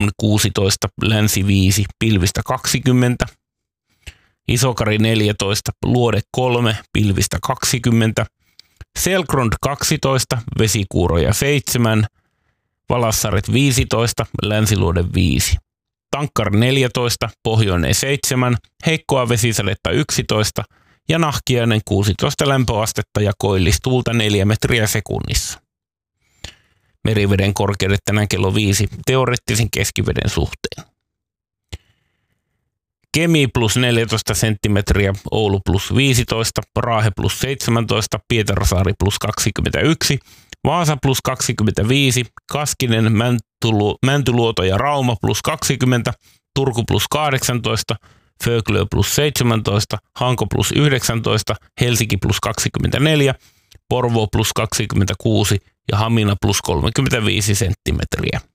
16, Länsi 5, pilvistä 20, Isokari 14, Luode 3, pilvistä 20, Selkrond 12, Vesikuuroja 7, Valassaret 15, Länsiluode 5, Tankkar 14, Pohjoinen 7, heikkoa vesisadetta 11 ja Nahkiainen 16 lämpöastetta ja koillistuulta 4 metriä sekunnissa. Meriveden korkeudet tänään kello 5 teoreettisen keskiveden suhteen. Kemi plus 14 senttimetriä, Oulu plus 15, Raahe plus 17, Pietarsaari plus 21, Vaasa plus 25, Kaskinen, Mäntyluoto ja Rauma plus 20, Turku plus 18, Föglö plus 17, Hanko plus 19, Helsinki plus 24, Porvoo plus 26 ja Hamina plus 35 senttimetriä.